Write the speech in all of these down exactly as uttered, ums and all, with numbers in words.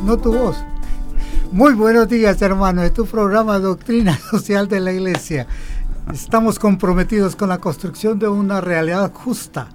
no tu voz. Muy buenos días, hermano, de tu programa Doctrina Social de la Iglesia. Estamos comprometidos con la construcción de una realidad justa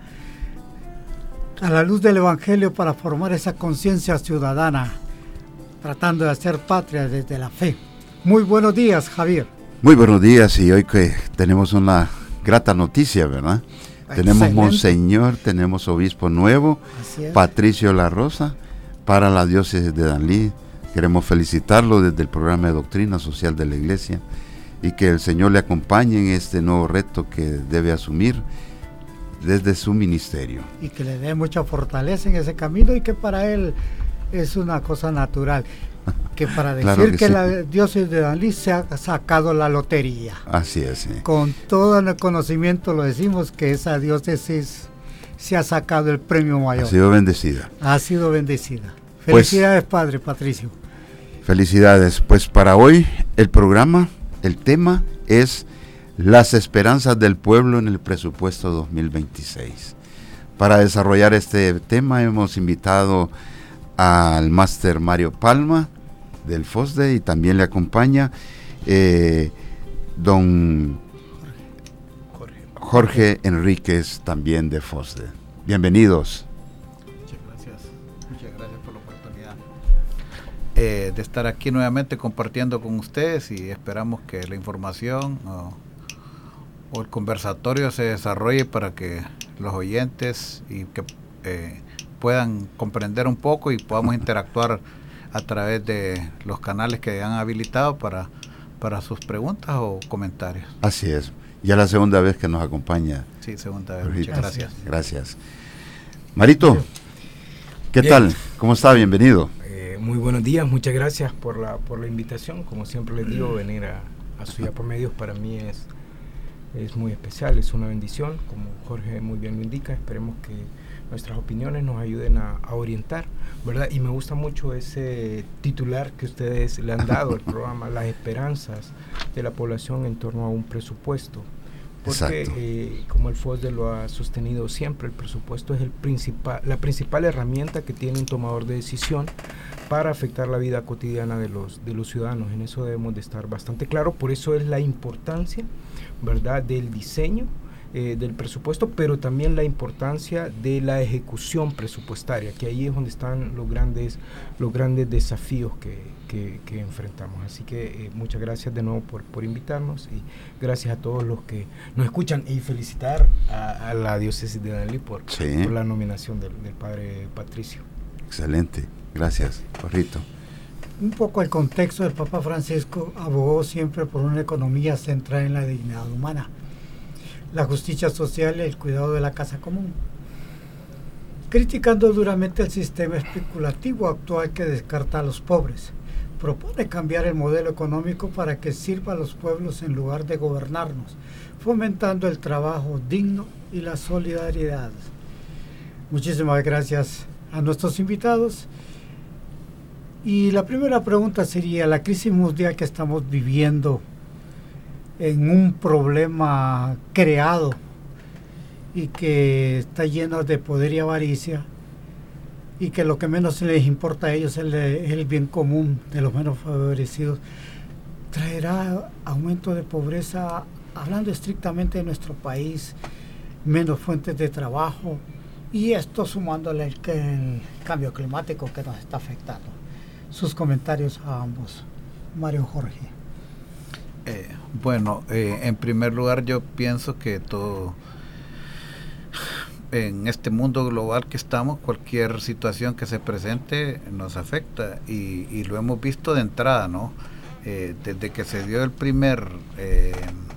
a la luz del Evangelio para formar esa conciencia ciudadana, tratando de hacer patria desde la fe. Muy buenos días, Javier. Muy buenos días, y hoy que tenemos una grata noticia, ¿verdad? Excelente. Tenemos monseñor, tenemos obispo nuevo, Patricio La Rosa, para la diócesis de Danlí. Queremos felicitarlo desde el programa de Doctrina Social de la Iglesia y que el Señor le acompañe en este nuevo reto que debe asumir desde su ministerio. Y que le dé mucha fortaleza en ese camino y que para él es una cosa natural. Que para decir claro que, que sí. La diócesis de Danlí se ha sacado la lotería. Así es. Sí. Con todo el conocimiento lo decimos que esa diócesis se ha sacado el premio mayor. Ha sido bendecida. Ha sido bendecida. Felicidades, pues, Padre Patricio. Felicidades. Pues para hoy el programa, el tema es las esperanzas del pueblo en el presupuesto dos mil veintiséis. Para desarrollar este tema hemos invitado al máster Mario Palma del FOSDE y también le acompaña eh, don Jorge. Jorge Enríquez, también de FOSDE. Bienvenidos. Muchas gracias, muchas gracias por la oportunidad eh, de estar aquí nuevamente compartiendo con ustedes, y esperamos que la información o, o el conversatorio se desarrolle para que los oyentes y que eh, puedan comprender un poco y podamos interactuar a través de los canales que han habilitado para, para sus preguntas o comentarios. Así es. Ya la segunda vez que nos acompaña. Sí, segunda vez. Muchas gracias. Gracias. Marito, ¿qué Bien. tal? ¿Cómo está? Bienvenido. Eh, muy buenos días, muchas gracias por la por la invitación. Como siempre les digo, venir a, a Suyapa Medios para mí es, es muy especial, es una bendición, como Jorge muy bien lo indica. Esperemos que nuestras opiniones nos ayuden a, a orientar, ¿verdad? Y me gusta mucho ese titular que ustedes le han dado al programa, las esperanzas de la población en torno a un presupuesto. Porque, eh, como el FOSDE lo ha sostenido siempre, el presupuesto es el principal, la principal herramienta que tiene un tomador de decisión para afectar la vida cotidiana de los, de los ciudadanos. En eso debemos de estar bastante claros. Por eso es la importancia, ¿verdad?, del diseño Eh, del presupuesto, pero también la importancia de la ejecución presupuestaria, que ahí es donde están los grandes los grandes desafíos que, que, que enfrentamos. Así que eh, muchas gracias de nuevo por, por invitarnos, y gracias a todos los que nos escuchan, y felicitar a, a la diócesis de Danlí por, sí. por la nominación del, del padre Patricio. Excelente, gracias, Jorrito. Un poco el contexto del Papa Francisco abogó siempre por una economía centrada en la dignidad humana, la justicia social y el cuidado de la casa común, criticando duramente el sistema especulativo actual que descarta a los pobres. Propone cambiar el modelo económico para que sirva a los pueblos en lugar de gobernarnos, fomentando el trabajo digno y la solidaridad. Muchísimas gracias a nuestros invitados. Y la primera pregunta sería: la crisis mundial que estamos viviendo en un problema creado y que está lleno de poder y avaricia, y que lo que menos les importa a ellos es el, es el bien común de los menos favorecidos, ¿traerá aumento de pobreza, hablando estrictamente de nuestro país, menos fuentes de trabajo, y esto sumándole el, el cambio climático que nos está afectando? Sus comentarios a ambos. Mario, Jorge. Eh, bueno, eh, en primer lugar, yo pienso que todo, en este mundo global que estamos, cualquier situación que se presente nos afecta, y, y lo hemos visto de entrada, ¿no? Eh, desde que se dio el primer eh,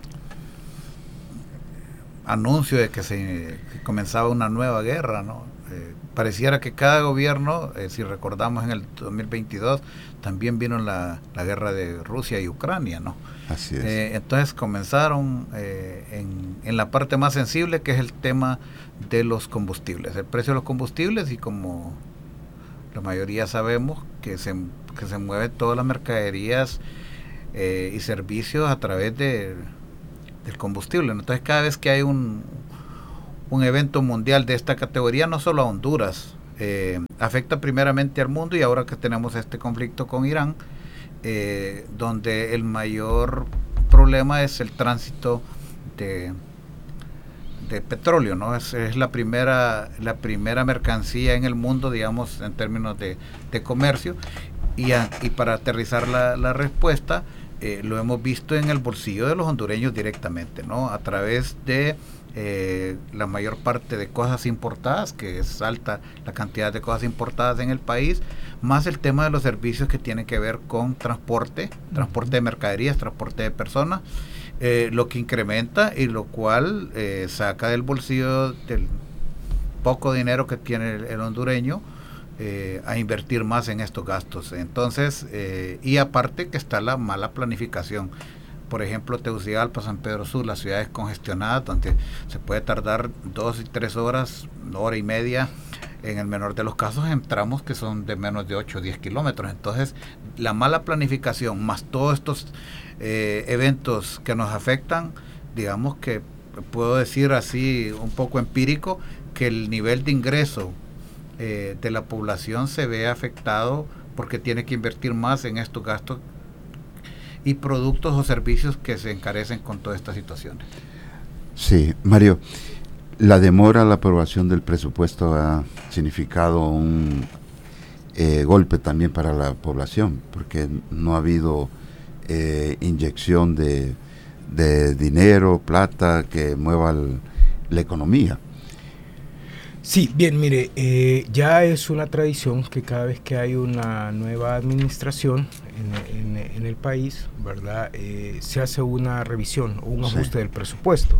anuncio de que se que comenzaba una nueva guerra, ¿no? Eh, pareciera que cada gobierno, eh, si recordamos en el dos mil veintidós, también vino la, la guerra de Rusia y Ucrania, ¿no? Así es. Eh, entonces comenzaron eh, en, en la parte más sensible, que es el tema de los combustibles, el precio de los combustibles, y como la mayoría sabemos que se, que se mueven todas las mercaderías eh, y servicios a través de, del combustible. Entonces cada vez que hay un, un evento mundial de esta categoría, no solo a Honduras eh, afecta primeramente al mundo, y ahora que tenemos este conflicto con Irán, eh, donde el mayor problema es el tránsito de, de petróleo, ¿no? Es, es la primera la primera mercancía en el mundo, digamos, en términos de, de comercio, y, a, y para aterrizar la, la respuesta, eh, lo hemos visto en el bolsillo de los hondureños directamente, ¿no? A través de eh, la mayor parte de cosas importadas, que es alta la cantidad de cosas importadas en el país, más el tema de los servicios que tienen que ver con transporte, transporte de mercaderías, transporte de personas, eh, lo que incrementa y lo cual eh, saca del bolsillo del poco dinero que tiene el, el hondureño eh, a invertir más en estos gastos. Entonces, eh, y aparte que está la mala planificación. Por ejemplo, Tegucigalpa, San Pedro Sur, las ciudades congestionadas, donde se puede tardar dos y tres horas, una hora y media, en el menor de los casos, en tramos que son de menos de ocho o diez kilómetros. Entonces, la mala planificación, más todos estos eh, eventos que nos afectan, digamos que puedo decir así, un poco empírico, que el nivel de ingreso eh, de la población se ve afectado porque tiene que invertir más en estos gastos y productos o servicios que se encarecen con todas estas situaciones. Sí, Mario, la demora a la aprobación del presupuesto ha significado un eh, golpe también para la población, porque no ha habido eh, inyección de, de dinero, plata, que mueva el, la economía. Sí, bien, mire, eh, ya es una tradición que cada vez que hay una nueva administración en, en, en el país, ¿verdad? Eh, se hace una revisión o un ajuste sí. del presupuesto.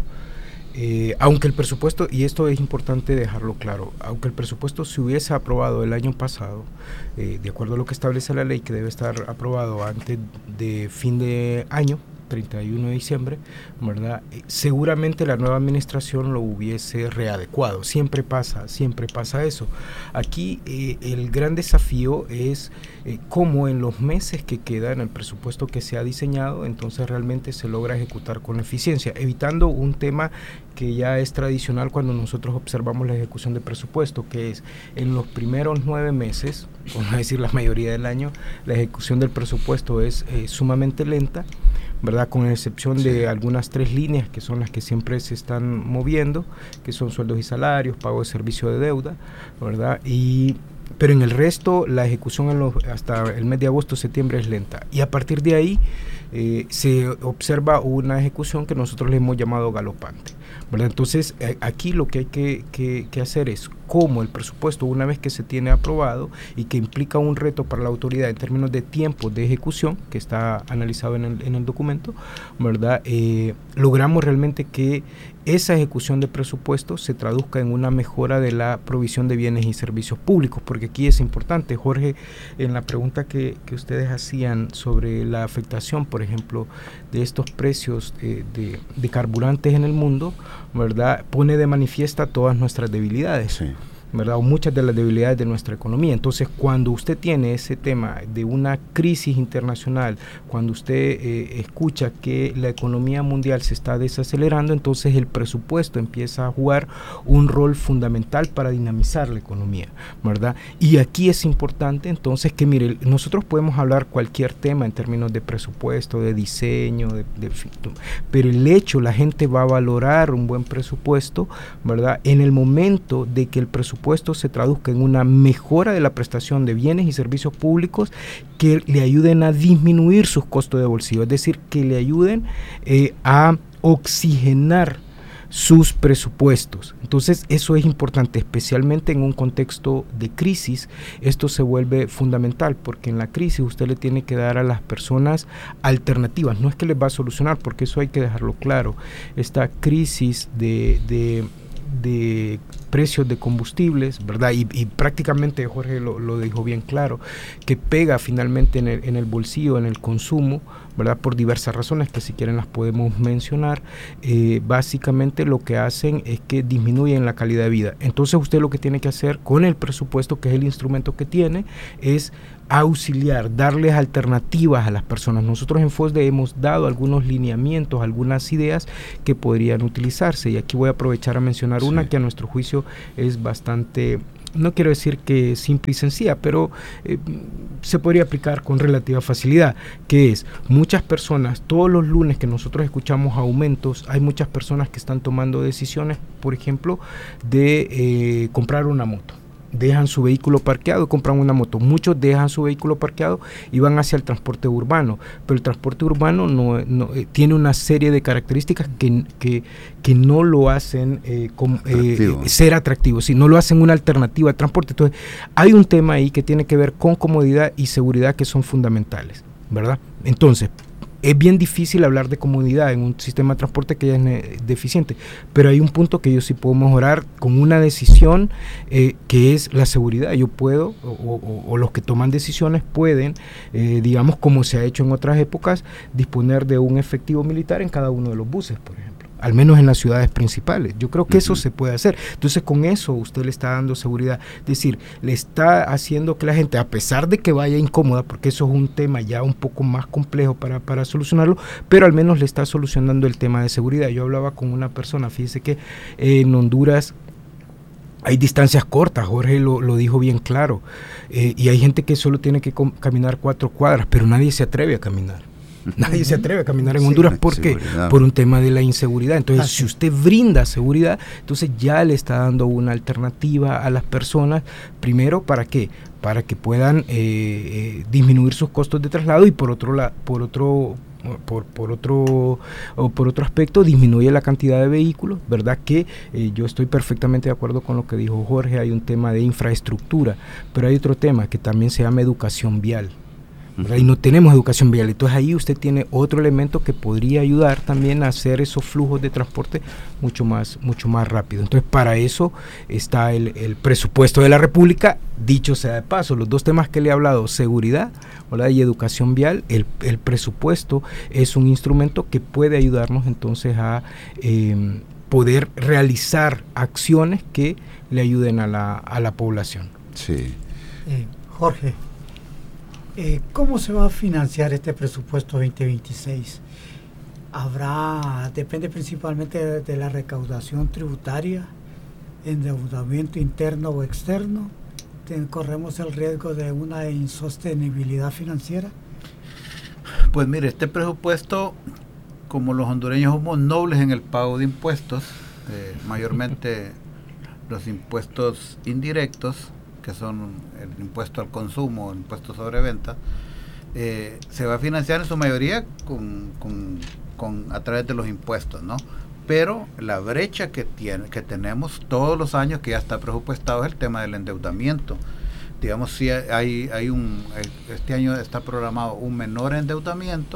Eh, aunque el presupuesto, y esto es importante dejarlo claro, aunque el presupuesto se hubiese aprobado el año pasado, eh, de acuerdo a lo que establece la ley, que debe estar aprobado antes de fin de año, treinta y uno de diciembre, ¿verdad? Eh, seguramente la nueva administración lo hubiese readecuado. Siempre pasa, siempre pasa eso. Aquí eh, el gran desafío es eh, cómo en los meses que quedan el presupuesto que se ha diseñado, entonces realmente se logra ejecutar con eficiencia, evitando un tema que ya es tradicional cuando nosotros observamos la ejecución de presupuesto, que es en los primeros nueve meses, por no decir la mayoría del año, la ejecución del presupuesto es eh, sumamente lenta, ¿verdad? Con excepción sí. de algunas tres líneas que son las que siempre se están moviendo, que son sueldos y salarios, pago de servicio de deuda, ¿verdad? Y pero en el resto la ejecución en los, hasta el mes de agosto, septiembre es lenta, y a partir de ahí eh, se observa una ejecución que nosotros le hemos llamado galopante, ¿verdad? Entonces eh, aquí lo que hay que, que, que hacer es cómo el presupuesto, una vez que se tiene aprobado y que implica un reto para la autoridad en términos de tiempo de ejecución, que está analizado en el, en el documento, ¿verdad? Eh, logramos realmente que esa ejecución de presupuesto se traduzca en una mejora de la provisión de bienes y servicios públicos, porque aquí es importante, Jorge, en la pregunta que, que ustedes hacían sobre la afectación, por ejemplo, de estos precios eh, de, de carburantes en el mundo, ¿verdad? Pone de manifiesta todas nuestras debilidades. Sí. ¿Verdad? O muchas de las debilidades de nuestra economía. Entonces, cuando usted tiene ese tema de una crisis internacional, cuando usted eh, escucha que la economía mundial se está desacelerando, entonces el presupuesto empieza a jugar un rol fundamental para dinamizar la economía, ¿verdad? Y aquí es importante entonces que, mire, nosotros podemos hablar cualquier tema en términos de presupuesto, de diseño, de, de, pero el hecho, la gente va a valorar un buen presupuesto, ¿verdad? En el momento de que el presupuesto se traduzca en una mejora de la prestación de bienes y servicios públicos que le ayuden a disminuir sus costos de bolsillo, es decir, que le ayuden eh, a oxigenar sus presupuestos. Entonces eso es importante, especialmente en un contexto de crisis. Esto se vuelve fundamental porque en la crisis usted le tiene que dar a las personas alternativas, no es que les va a solucionar, porque eso hay que dejarlo claro. Esta crisis de, de de precios de combustibles, ¿verdad? Y, y prácticamente Jorge lo, lo dijo bien claro, que pega finalmente en el, en el bolsillo, en el consumo, ¿verdad? Por diversas razones que si quieren las podemos mencionar. Eh, básicamente lo que hacen es que disminuyen la calidad de vida. Entonces usted lo que tiene que hacer con el presupuesto, que es el instrumento que tiene, es auxiliar, darles alternativas a las personas. Nosotros en FOSDE hemos dado algunos lineamientos, algunas ideas que podrían utilizarse, y aquí voy a aprovechar a mencionar sí. una que a nuestro juicio es bastante no quiero decir que simple y sencilla, pero eh, se podría aplicar con relativa facilidad, que es muchas personas, todos los lunes que nosotros escuchamos aumentos, hay muchas personas que están tomando decisiones, por ejemplo, de eh, comprar una moto. Dejan su vehículo parqueado y compran una moto. Muchos dejan su vehículo parqueado y van hacia el transporte urbano, pero el transporte urbano no, no eh, tiene una serie de características que, que, que no lo hacen eh, com, atractivo. eh, ser atractivo, sí, no lo hacen una alternativa al transporte. Entonces hay un tema ahí que tiene que ver con comodidad y seguridad que son fundamentales, ¿verdad? Entonces es bien difícil hablar de comodidad en un sistema de transporte que ya es deficiente, pero hay un punto que yo sí puedo mejorar con una decisión eh, que es la seguridad. Yo puedo, o, o, o los que toman decisiones pueden, eh, digamos como se ha hecho en otras épocas, disponer de un efectivo militar en cada uno de los buses, por ejemplo, al menos en las ciudades principales. Yo creo que uh-huh. eso se puede hacer. Entonces con eso usted le está dando seguridad, es decir, le está haciendo que la gente, a pesar de que vaya incómoda, porque eso es un tema ya un poco más complejo para, para solucionarlo, pero al menos le está solucionando el tema de seguridad. Yo hablaba con una persona, fíjese que eh, en Honduras hay distancias cortas, Jorge lo, lo dijo bien claro, eh, y hay gente que solo tiene que com- caminar cuatro cuadras, pero nadie se atreve a caminar. Nadie se atreve a caminar en sí, Honduras porque por un tema de la inseguridad. Entonces, Así. si usted brinda seguridad, entonces ya le está dando una alternativa a las personas, primero, ¿para qué? Para que puedan eh, eh, disminuir sus costos de traslado y por otro la, por otro por por otro o por otro aspecto disminuye la cantidad de vehículos, ¿verdad? Que eh, yo estoy perfectamente de acuerdo con lo que dijo Jorge, hay un tema de infraestructura, pero hay otro tema que también se llama educación vial. ¿verdad? Y no tenemos educación vial, entonces ahí usted tiene otro elemento que podría ayudar también a hacer esos flujos de transporte mucho más, mucho más rápido. Entonces para eso está el, el presupuesto de la República. Dicho sea de paso, los dos temas que le he hablado, seguridad, ¿verdad? Y educación vial, el, el presupuesto es un instrumento que puede ayudarnos entonces a eh, poder realizar acciones que le ayuden a la, a la población. Sí. Eh, Jorge, Eh, ¿cómo se va a financiar este presupuesto veinte veintiséis? ¿Habrá, depende principalmente de, de la recaudación tributaria, endeudamiento interno o externo? ¿Ten, ¿Corremos el riesgo de una insostenibilidad financiera? Pues mire, este presupuesto, como los hondureños somos nobles en el pago de impuestos, eh, mayormente los impuestos indirectos, que son el impuesto al consumo, el impuesto sobre venta, eh, se va a financiar en su mayoría con, con, con a través de los impuestos, ¿no? Pero la brecha que tiene, que tenemos todos los años, que ya está presupuestado, es el tema del endeudamiento. Digamos, si hay, hay un, este año está programado un menor endeudamiento,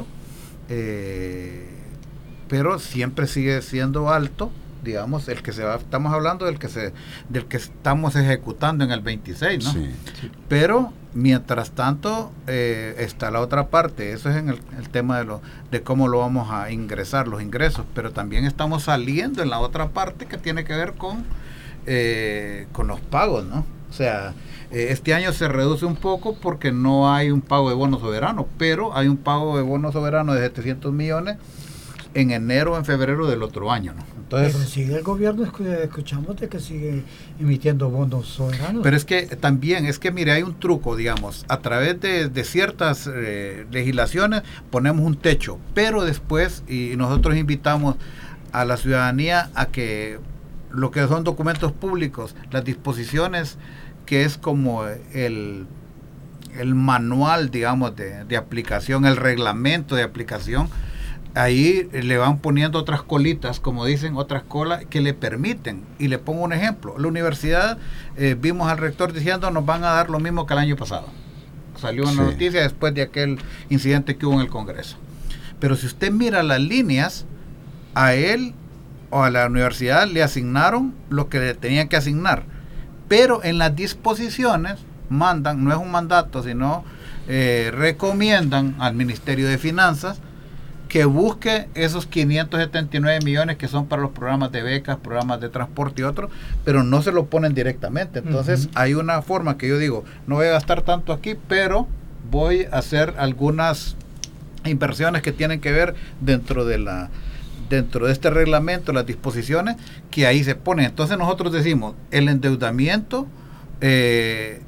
eh, pero siempre sigue siendo alto. Digamos, el que se va, estamos hablando del que se, del que estamos ejecutando en el veintiséis, ¿no? Sí, sí. Pero mientras tanto eh, está la otra parte, eso es en el, el tema de lo, de cómo lo vamos a ingresar, los ingresos, pero también estamos saliendo en la otra parte que tiene que ver con eh, con los pagos, ¿no? O sea, eh, este año se reduce un poco porque no hay un pago de bono soberano, pero hay un pago de bono soberano de setecientos millones en enero o en febrero del otro año, ¿no? Entonces, pero sigue el gobierno, escuchamos de que sigue emitiendo bonos soberanos. Pero es que también, es que mire, hay un truco, digamos, a través de, de ciertas eh, legislaciones ponemos un techo, pero después, y nosotros invitamos a la ciudadanía a que lo que son documentos públicos, las disposiciones, que es como el, el manual, digamos, de, de aplicación, el reglamento de aplicación, ahí le van poniendo otras colitas, como dicen, otras colas que le permiten. Y le pongo un ejemplo. La universidad, eh, vimos al rector diciendo nos van a dar lo mismo que el año pasado. Salió en sí. la noticia después de aquel incidente que hubo en el Congreso. Pero si usted mira las líneas, a él o a la universidad le asignaron lo que le tenían que asignar. Pero en las disposiciones mandan, no es un mandato, sino eh, recomiendan al Ministerio de Finanzas que busque esos quinientos setenta y nueve millones que son para los programas de becas, programas de transporte y otros, pero no se lo ponen directamente. Entonces uh-huh. hay una forma que yo digo, no voy a gastar tanto aquí, pero voy a hacer algunas inversiones que tienen que ver dentro de la dentro de este reglamento, las disposiciones que ahí se ponen. Entonces nosotros decimos, el endeudamiento eh,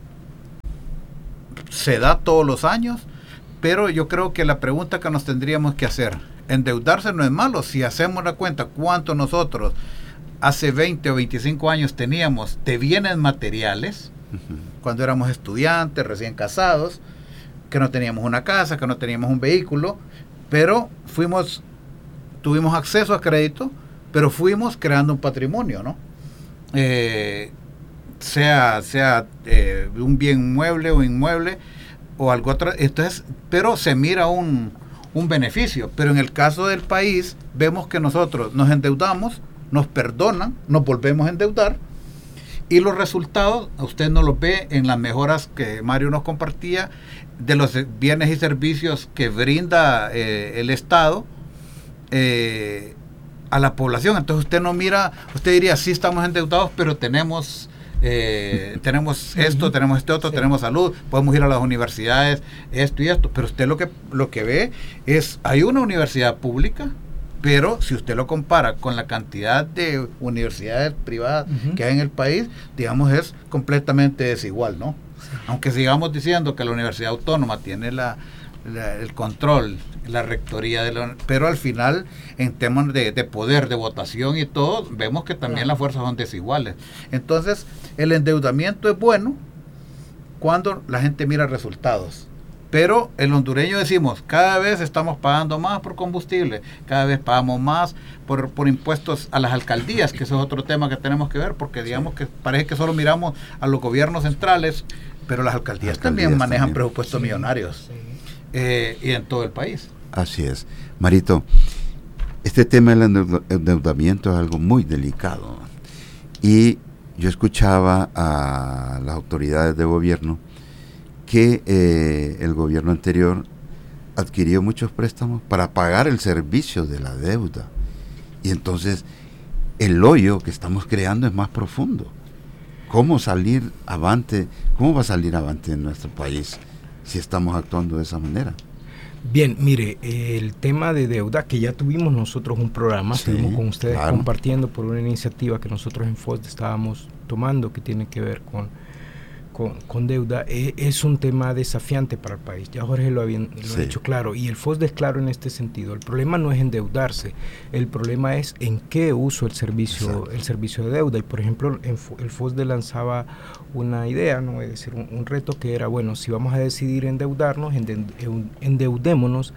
se da todos los años, pero yo creo que la pregunta que nos tendríamos que hacer, endeudarse no es malo, si hacemos la cuenta cuánto nosotros hace veinte o veinticinco años teníamos de bienes materiales, uh-huh. cuando éramos estudiantes, recién casados, que no teníamos una casa, que no teníamos un vehículo, pero fuimos, tuvimos acceso a crédito, pero fuimos creando un patrimonio, ¿no? Eh, sea sea eh, un bien mueble o inmueble o algo otro, entonces, pero se mira un, un beneficio, pero en el caso del país vemos que nosotros nos endeudamos, nos perdonan, nos volvemos a endeudar y los resultados usted no los ve en las mejoras que Mario nos compartía de los bienes y servicios que brinda eh, el Estado eh, a la población. Entonces usted no mira, usted diría sí estamos endeudados, pero tenemos eh, tenemos esto, tenemos este otro, sí. tenemos salud, podemos ir a las universidades, esto y esto, pero usted lo que lo que ve es, hay una universidad pública, pero si usted lo compara con la cantidad de universidades privadas uh-huh. que hay en el país, digamos es completamente desigual, ¿no? Sí. Aunque sigamos diciendo que la Universidad Autónoma tiene la, la el control, la rectoría de la, pero al final en temas de, de poder, de votación y todo, vemos que también claro. las fuerzas son desiguales. Entonces el endeudamiento es bueno cuando la gente mira resultados. Pero el hondureño decimos, cada vez estamos pagando más por combustible, cada vez pagamos más por, por impuestos a las alcaldías, que eso es otro tema que tenemos que ver, porque digamos sí. que parece que solo miramos a los gobiernos centrales, pero las alcaldías, alcaldías también manejan también. presupuestos sí. millonarios sí. Eh, y en todo el país. Así es. Marito, este tema del endeudamiento es algo muy delicado y yo escuchaba a las autoridades de gobierno que eh, el gobierno anterior adquirió muchos préstamos para pagar el servicio de la deuda. Y entonces el hoyo que estamos creando es más profundo. ¿Cómo salir avante? ¿Cómo va a salir avante en nuestro país si estamos actuando de esa manera? Bien, mire, el tema de deuda, que ya tuvimos nosotros un programa, sí, estuvimos con ustedes claro. compartiendo por una iniciativa que nosotros en F O S D estábamos tomando que tiene que ver con Con, con deuda, eh, es un tema desafiante para el país. Ya Jorge lo, había, lo sí. ha dicho claro, y el F O S D es claro en este sentido. El problema no es endeudarse, el problema es en qué uso el servicio, el servicio de deuda. Y por ejemplo, en, el F O S D lanzaba una idea, no es decir, un, un reto que era, bueno, si vamos a decidir endeudarnos, endeudémonos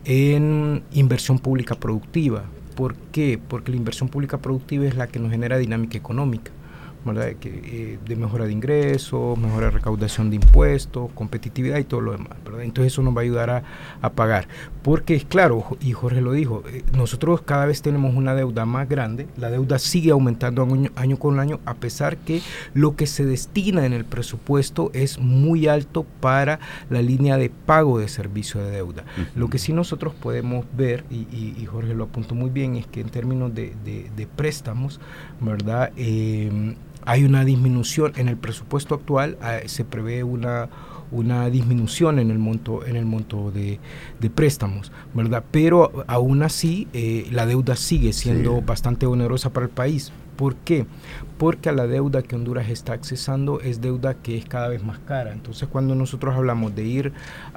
en inversión pública productiva. ¿Por qué? Porque la inversión pública productiva es la que nos genera dinámica económica, ¿verdad? Que, eh, de mejora de ingresos, mejora de recaudación de impuestos, competitividad y todo lo demás, ¿verdad? Entonces eso nos va a ayudar a, a pagar, porque es claro, y Jorge lo dijo, eh, nosotros cada vez tenemos una deuda más grande, la deuda sigue aumentando año, año con año, a pesar que lo que se destina en el presupuesto es muy alto para la línea de pago de servicio de deuda. Uh-huh. Lo que sí nosotros podemos ver, y, y, y Jorge lo apuntó muy bien, es que en términos de, de, de préstamos, ¿verdad? Eh, hay una disminución en el presupuesto actual, eh, se prevé una una disminución en el monto en el monto de, de préstamos, ¿verdad? Pero aún así eh, la deuda sigue siendo sí. bastante onerosa para el país. ¿Por qué? Porque a la deuda que Honduras está accesando es deuda que es cada vez más cara. Entonces, cuando nosotros hablamos de ir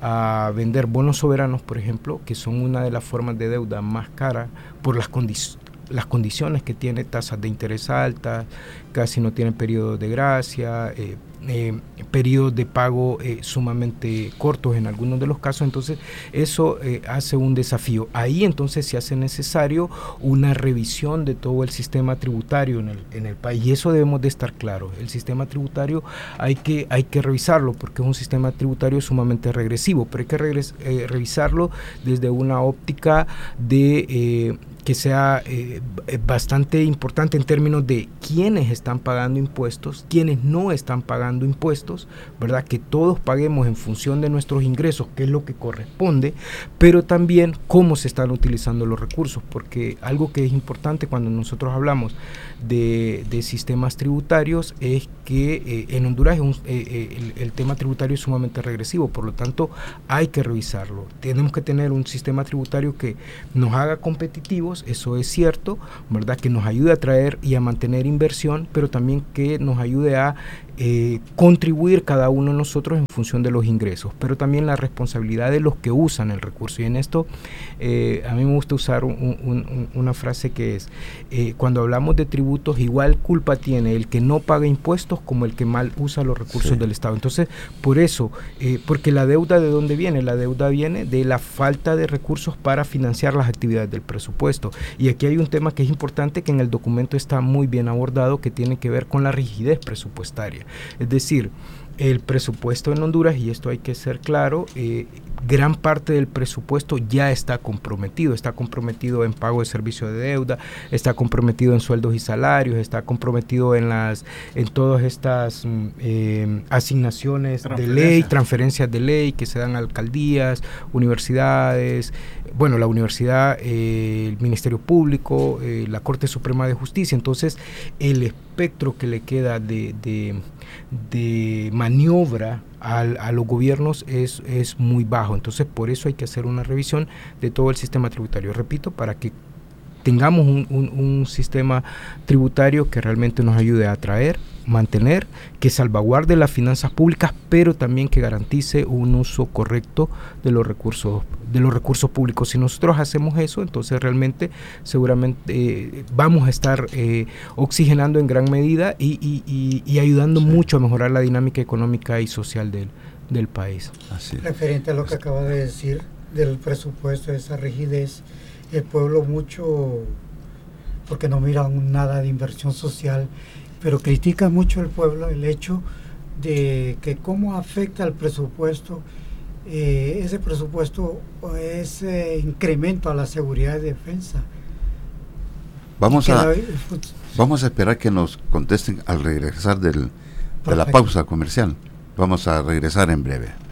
a vender bonos soberanos, por ejemplo, que son una de las formas de deuda más cara por las condiciones las condiciones que tiene, tasas de interés altas, casi no tiene periodos de gracia, eh, eh, periodos de pago eh, sumamente cortos en algunos de los casos. Entonces eso eh, hace un desafío. Ahí entonces se hace necesario una revisión de todo el sistema tributario en el, en el país, y eso debemos de estar claros. El sistema tributario hay que, hay que revisarlo porque es un sistema tributario sumamente regresivo, pero hay que regres, eh, revisarlo desde una óptica de eh, que sea eh, bastante importante en términos de quiénes están pagando impuestos, quiénes no están pagando impuestos, ¿verdad? Que todos paguemos en función de nuestros ingresos, que es lo que corresponde, pero también cómo se están utilizando los recursos, porque algo que es importante cuando nosotros hablamos de, de sistemas tributarios es que eh, en Honduras es un, eh, el, el tema tributario es sumamente regresivo, por lo tanto hay que revisarlo. Tenemos que tener un sistema tributario que nos haga competitivos activos, eso es cierto, ¿verdad? Que nos ayude a atraer y a mantener inversión, pero también que nos ayude a eh, contribuir cada uno de nosotros en función de los ingresos, pero también la responsabilidad de los que usan el recurso. Y en esto eh, a mí me gusta usar un, un, un, una frase que es, eh, cuando hablamos de tributos, igual culpa tiene el que no paga impuestos como el que mal usa los recursos sí. del Estado. Entonces, por eso, eh, porque la deuda, ¿de dónde viene? La deuda viene de la falta de recursos para financiar las actividades del presupuesto. Y aquí hay un tema que es importante, que en el documento está muy bien abordado, que tiene que ver con la rigidez presupuestaria. Es decir, el presupuesto en Honduras, y esto hay que ser claro, eh, gran parte del presupuesto ya está comprometido, está comprometido en pago de servicio de deuda, está comprometido en sueldos y salarios, está comprometido en las en todas estas eh, asignaciones de ley, transferencias de ley que se dan a alcaldías, universidades, bueno, la universidad, eh, el Ministerio Público, eh, la Corte Suprema de Justicia. Entonces, el espectro que le queda de, de, de maniobra a, a los gobiernos es, es muy bajo. Entonces, por eso hay que hacer una revisión de todo el sistema tributario, repito, para que tengamos un, un, un sistema tributario que realmente nos ayude a atraer, mantener, que salvaguarde las finanzas públicas, pero también que garantice un uso correcto de los recursos de los recursos públicos. Si nosotros hacemos eso, entonces realmente seguramente eh, vamos a estar eh, oxigenando en gran medida y, y, y, y ayudando sí. mucho a mejorar la dinámica económica y social del, del país. Así es. Referente a lo que acaba de decir del presupuesto, esa rigidez, el pueblo mucho, porque no mira nada de inversión social, pero critica mucho el pueblo el hecho de que cómo afecta el presupuesto, eh, ese presupuesto, ese incremento a la seguridad y defensa. Vamos a, la, vamos a esperar que nos contesten al regresar del, de la pausa comercial. Vamos a regresar en breve.